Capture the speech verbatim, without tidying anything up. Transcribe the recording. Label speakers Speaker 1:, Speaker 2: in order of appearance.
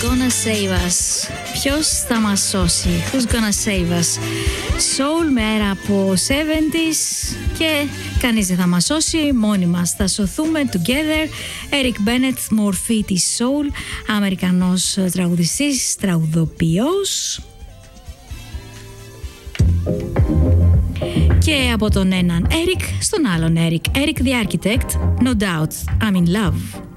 Speaker 1: gonna save us? Ποιος θα μας σώσει? Who's gonna save us? Soul με αέρα από εβδομήντα και κανείς δεν θα μας σώσει, μόνοι μας θα σωθούμε together. Eric Bennett, μορφή της soul, Αμερικανός τραγουδιστής, τραγουδοποιός. Και από τον έναν Eric στον άλλον Eric, Eric the Architect, No doubt, I'm in love.